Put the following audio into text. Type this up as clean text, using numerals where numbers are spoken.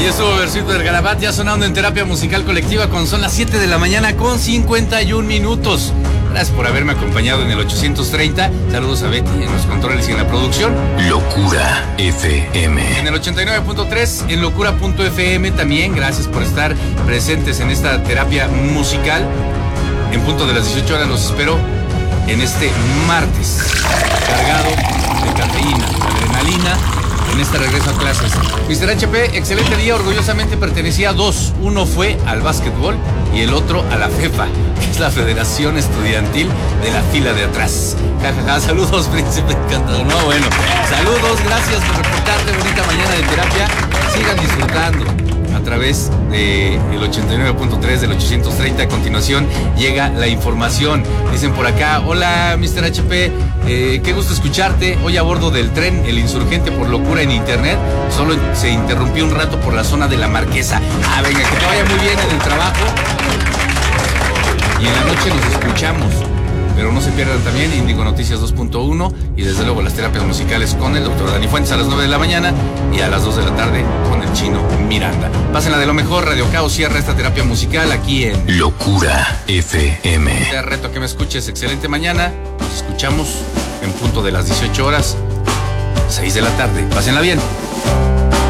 Ahí estuvo Versito del Garabat ya sonando en Terapia Musical Colectiva cuando son las 7 de la mañana con 51 minutos. Gracias por haberme acompañado en el 830. Saludos a Betty en los controles y en la producción. Locura FM. En el 89.3, en locura.fm también. Gracias por estar presentes en esta terapia musical. En punto de las 18 horas los espero en este martes, cargado de cafeína, adrenalina, en este regreso a clases. Mr. HP, excelente día, orgullosamente pertenecía a dos. Uno fue al básquetbol y el otro a la FEFA, que es la Federación Estudiantil de la fila de atrás. Jajaja, saludos, príncipe encantador. No, bueno, saludos, gracias por reportarte, bonita mañana de terapia. Sigan disfrutando a través del 89.3 del 830. A continuación llega la información. Dicen por acá, hola Mr. HP, qué gusto escucharte. Hoy a bordo del tren El Insurgente por locura en internet. Solo se interrumpió un rato por la zona de la Marquesa. Ah, venga, que te vaya muy bien en el trabajo. Y en la noche nos escuchamos. Pero no se pierdan también Índigo Noticias 2.1 y desde luego las terapias musicales con el doctor Dani Fuentes a las 9 de la mañana y a las 2 de la tarde con el Chino Miranda. Pásenla de lo mejor. Radio Caos cierra esta terapia musical aquí en Locura FM. Te reto que me escuches. Excelente mañana. Nos escuchamos en punto de las 18 horas, 6 de la tarde. Pásenla bien.